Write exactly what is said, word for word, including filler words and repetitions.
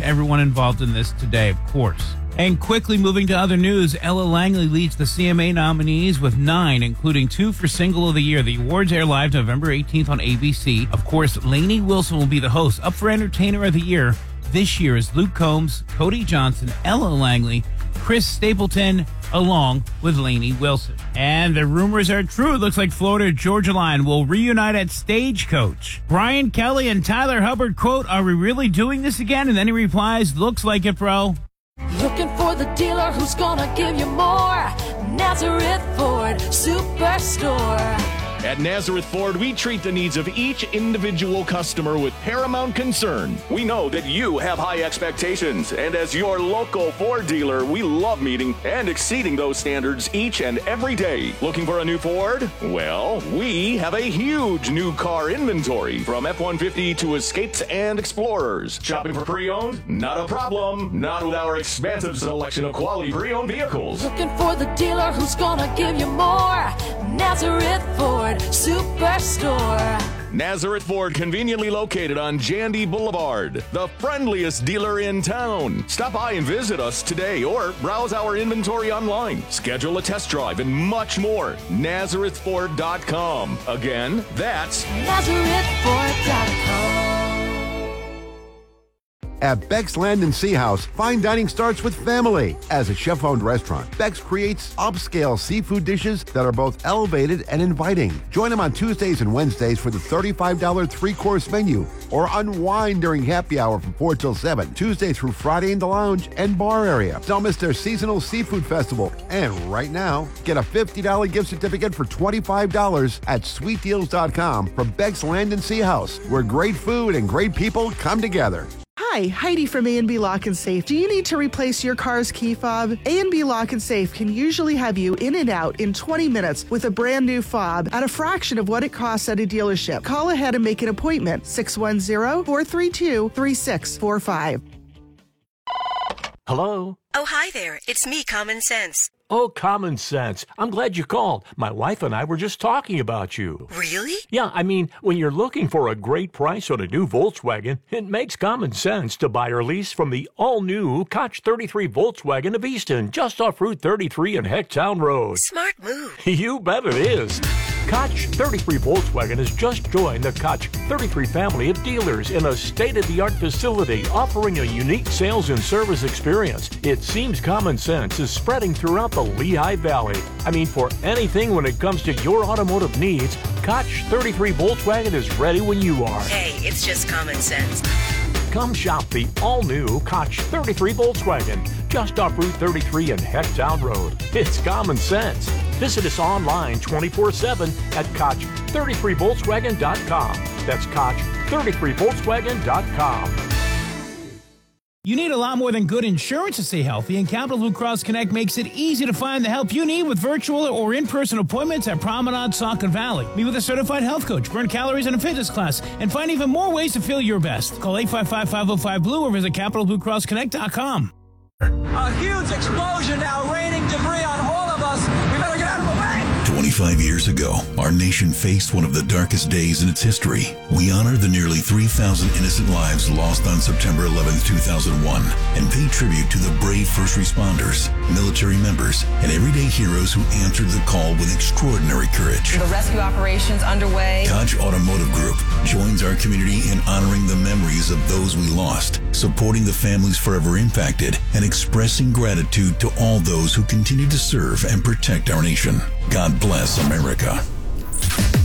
everyone involved in this today, of course. And quickly moving to other news, Ella Langley leads the C M A nominees with nine, including two for Single of the Year. The awards air live November eighteenth on A B C. Of course, Lainey Wilson will be the host. Up for Entertainer of the Year this year is Luke Combs, Cody Johnson, Ella Langley, Chris Stapleton, along with Lainey Wilson. And the rumors are true. It looks like Florida Georgia Line will reunite at Stagecoach. Brian Kelly and Tyler Hubbard quote, "Are we really doing this again?" And then he replies, "Looks like it, bro." Looking for the dealer who's gonna give you more. Nazareth Ford Superstore. At Nazareth Ford, we treat the needs of each individual customer with paramount concern. We know that you have high expectations, and as your local Ford dealer, we love meeting and exceeding those standards each and every day. Looking for a new Ford? Well, we have a huge new car inventory, from F one fifty to Escapes and Explorers. Shopping for pre-owned? Not a problem. Not with our expansive selection of quality pre-owned vehicles. Looking for the dealer who's gonna give you more. Nazareth Ford Superstore. Nazareth Ford, conveniently located on Jandy Boulevard, the friendliest dealer in town. Stop by and visit us today or browse our inventory online. Schedule a test drive and much more. Nazareth Ford dot com. Again, that's Nazareth Ford dot com. At Beck's Land and Sea House, fine dining starts with family. As a chef-owned restaurant, Beck's creates upscale seafood dishes that are both elevated and inviting. Join them on Tuesdays and Wednesdays for the thirty-five dollars three-course menu, or unwind during happy hour from four till seven, Tuesday through Friday in the lounge and bar area. Don't miss their seasonal seafood festival. And right now, get a fifty dollars gift certificate for twenty-five dollars at sweet deals dot com from Beck's Land and Sea House, where great food and great people come together. Hi, Heidi from A and B Lock and Safe. Do you need to replace your car's key fob? A and B Lock and Safe can usually have you in and out in twenty minutes with a brand new fob at a fraction of what it costs at a dealership. Call ahead and make an appointment. six one zero, four three two, three six four five. Hello? Oh, hi there. It's me, Common Sense. Oh, Common Sense. I'm glad you called. My wife and I were just talking about you. Really? Yeah, I mean, when you're looking for a great price on a new Volkswagen, it makes common sense to buy or lease from the all-new Koch thirty-three Volkswagen of Easton, just off Route thirty-three and Hecktown Road. Smart move. You bet it is. Koch thirty-three Volkswagen has just joined the Koch thirty-three family of dealers in a state-of-the-art facility offering a unique sales and service experience. It seems common sense is spreading throughout the Lehigh Valley. I mean, for anything when it comes to your automotive needs, Koch thirty-three Volkswagen is ready when you are. Hey, it's just common sense. Come shop the all-new Koch thirty-three Volkswagen, just off Route thirty-three and Hecktown Road. It's common sense. Visit us online twenty-four seven at Koch thirty-three Volkswagen dot com. That's Koch thirty-three Volkswagen dot com. You need a lot more than good insurance to stay healthy, and Capital Blue Cross Connect makes it easy to find the help you need with virtual or in-person appointments at Promenade, Saucon Valley. Meet with a certified health coach, burn calories in a fitness class, and find even more ways to feel your best. Call eight five five, five oh five, blue or visit Capital Blue Cross Connect dot com. A huge explosion now raining debris on all of us. We better get out of the way. twenty-five years ago, our nation faced one of the darkest days in its history. We honor the nearly three thousand innocent lives lost on September eleventh, two thousand one, and pay tribute to the brave first responders, military members, and everyday heroes who answered the call with extraordinary courage. The rescue operations underway. Koch Automotive Group joins our community in honoring the memories of those we lost, supporting the families forever impacted, and expressing gratitude to all those who continue to serve and protect our nation. God bless America.